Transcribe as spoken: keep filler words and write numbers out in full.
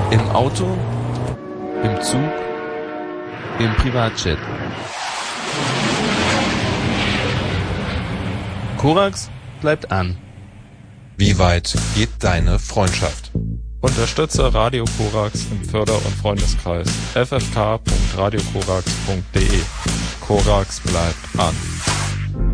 Im Auto, im Zug, im Privatjet. Korax bleibt an. Wie weit geht deine Freundschaft? Unterstütze Radio Korax im Förder- und Freundeskreis. f f k punkt radio korax punkt d e. Korax bleibt an.